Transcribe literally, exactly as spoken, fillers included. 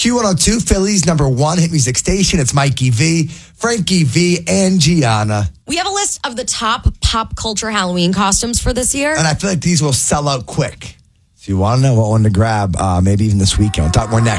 Q one oh two, Philly's number one hit music station. It's Mikey V, Frankie V, and Gianna. We have a list of the top pop culture Halloween costumes for this year. And I feel like these will sell out quick. So you want to know what one to grab, uh, maybe even this weekend. We'll talk more next.